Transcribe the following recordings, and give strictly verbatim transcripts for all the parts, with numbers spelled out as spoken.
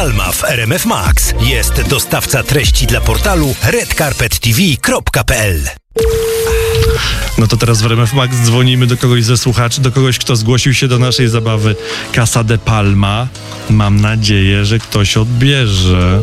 Palma w R M F Max. Jest dostawca treści dla portalu red carpet t v kropka p l. No to teraz w R M F Max dzwonimy do kogoś ze słuchaczy, do kogoś, kto zgłosił się do naszej zabawy Casa de Palma. Mam nadzieję, że ktoś odbierze.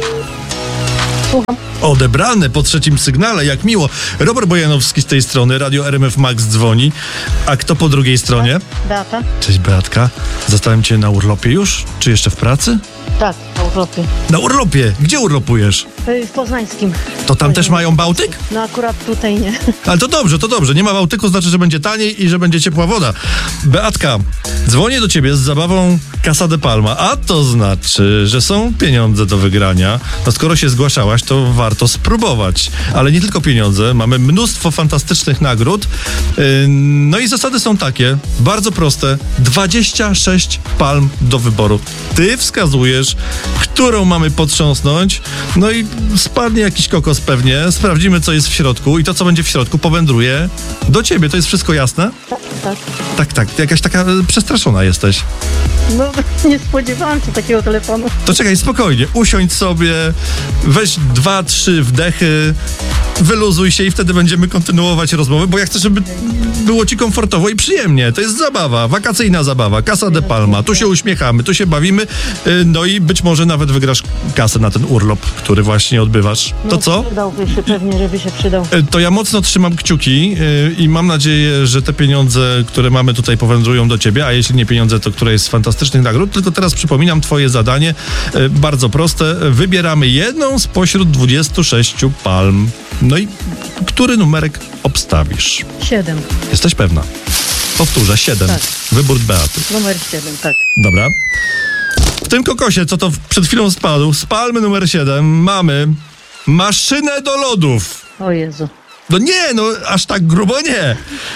Słucham. Odebrane po trzecim sygnale, jak miło. Robert Bojanowski z tej strony, Radio R M F Max dzwoni. A kto po drugiej stronie? Beata? Cześć Beatka. Zastałem cię na urlopie już? Czy jeszcze w pracy? Tak, na urlopie. Na urlopie? Gdzie urlopujesz? W Poznańskim. To tam też mają Bałtyk? No akurat tutaj nie. Ale to dobrze, to dobrze. Nie ma Bałtyku, znaczy, że będzie taniej i że będzie ciepła woda. Beatka, dzwonię do ciebie z zabawą Casa de Palma, a to znaczy, że są pieniądze do wygrania. No skoro się zgłaszałaś, to warto spróbować. Ale nie tylko pieniądze, mamy mnóstwo fantastycznych nagród. Yy, no i zasady są takie, bardzo proste. dwadzieścia sześć palm do wyboru. Ty wskazujesz, którą mamy potrząsnąć, no i spadnie jakiś kokos pewnie, sprawdzimy, co jest w środku i to, co będzie w środku, powędruje do ciebie. To jest wszystko jasne? Tak, tak. Tak, tak. Ty jakaś taka e, przestraszona jesteś. No nie spodziewałam się takiego telefonu. To czekaj, spokojnie. Usiądź sobie, weź dwa, trzy wdechy, wyluzuj się i wtedy będziemy kontynuować rozmowę, bo ja chcę, żeby było ci komfortowo i przyjemnie. To jest zabawa, wakacyjna zabawa, Casa de Palma. Tu się uśmiechamy, tu się bawimy, y, no i być może nawet wygrasz kasę na ten urlop, który właśnie odbywasz. To No, co? przydałby się, pewnie, żeby się przydał. Y, To ja mocno trzymam kciuki y, i mam nadzieję, że te pieniądze, które mamy tutaj, powędrują do ciebie, a jeśli nie pieniądze, to które jest z fantastycznych nagród. Tylko teraz przypominam twoje zadanie, y, bardzo proste. Wybieramy jedną spośród dwudziestu sześciu palm. No i który numerek obstawisz? Siedem. Jesteś pewna? Powtórzę, siedem. Tak. Wybór Beaty. Numer siedem, tak. Dobra. W tym kokosie, co to przed chwilą spadł, z palmy numer siedem mamy maszynę do lodów. O Jezu. No nie, no aż tak grubo nie.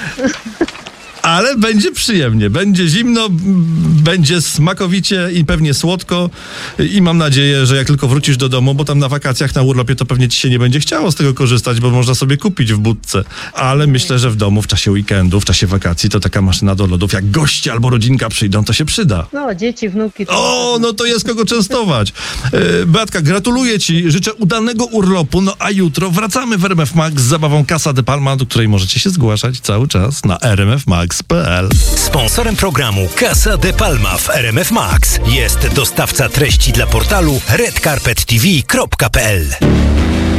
Ale będzie przyjemnie, będzie zimno, m, będzie smakowicie i pewnie słodko i mam nadzieję, że jak tylko wrócisz do domu, bo tam na wakacjach, na urlopie to pewnie ci się nie będzie chciało z tego korzystać, bo można sobie kupić w budce, ale myślę, że w domu w czasie weekendu, w czasie wakacji to taka maszyna do lodów, jak goście albo rodzinka przyjdą, to się przyda. No, dzieci, wnuki. To O, no to jest kogo częstować. E, Beatka, gratuluję ci, życzę udanego urlopu, no a jutro wracamy w R M F Max z zabawą Casa de Palma, do której możecie się zgłaszać cały czas na r m f max kropka p l. Sponsorem programu Casa de Palma w R M F Max jest dostawca treści dla portalu red carpet t v kropka p l.